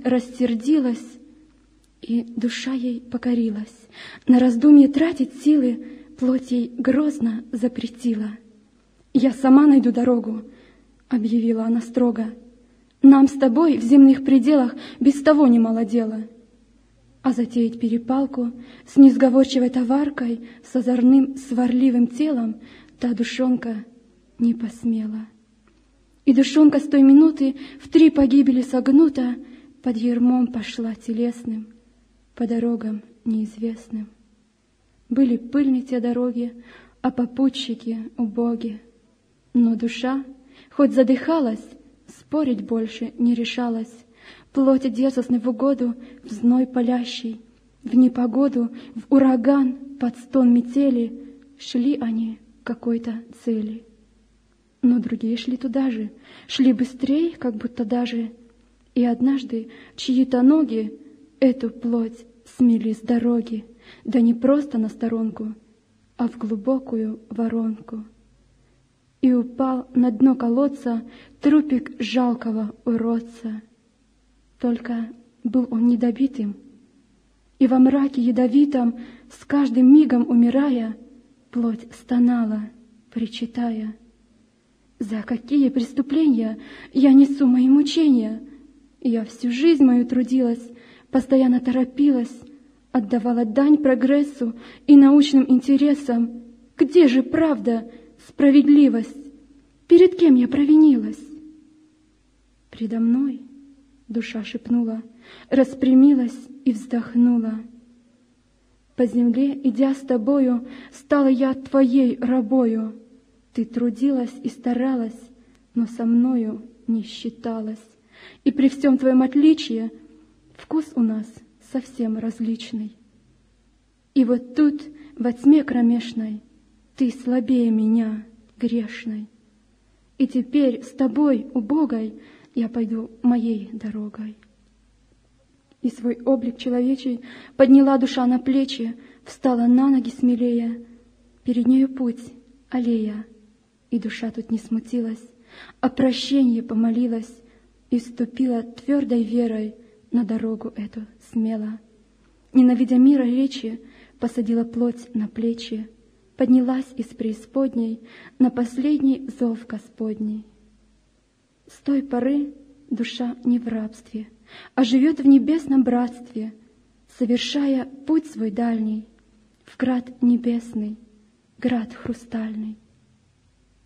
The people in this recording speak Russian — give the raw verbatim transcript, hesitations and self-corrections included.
рассердилась, и душа ей покорилась. На раздумье тратить силы плоть ей грозно запретила. «Я сама найду дорогу», — объявила она строго. «Нам с тобой в земных пределах без того немало дела». А затеять перепалку с несговорчивой товаркой, с озорным сварливым телом та душонка не посмела. И душонка с той минуты в три погибели согнута под ярмом пошла телесным, по дорогам неизвестным. Были пыльны те дороги, а попутчики убоги. Но душа, хоть задыхалась, спорить больше не решалась. Плоть дерзостной в угоду, в зной палящий, в непогоду, в ураган, под стон метели шли они к какой-то цели. Но другие шли туда же, шли быстрее, как будто даже, и однажды чьи-то ноги эту плоть смели с дороги, да не просто на сторонку, а в глубокую воронку. И упал на дно колодца трупик жалкого уродца. Только был он недобитым, и во мраке ядовитом, с каждым мигом умирая, плоть стонала, причитая: «За какие преступления я несу мои мучения? Я всю жизнь мою трудилась, постоянно торопилась, отдавала дань прогрессу и научным интересам. Где же правда, справедливость? Перед кем я провинилась?» «Предо мной», — душа шепнула, распрямилась и вздохнула. «По земле, идя с тобою, стала я твоей рабою. Ты трудилась и старалась, но со мною не считалась. И при всем твоем отличии вкус у нас совсем различный. И вот тут, во тьме кромешной, ты слабее меня, грешной. И теперь с тобой, убогой, я пойду моей дорогой». И свой облик человечий подняла душа на плечи, встала на ноги смелее. Перед нею путь, аллея, и душа тут не смутилась, о прощенье помолилась и вступила твердой верой на дорогу эту смело. Ненавидя мира речи, посадила плоть на плечи, поднялась из преисподней на последний зов Господний. С той поры душа не в рабстве, а живет в небесном братстве, совершая путь свой дальний в град небесный, град хрустальный.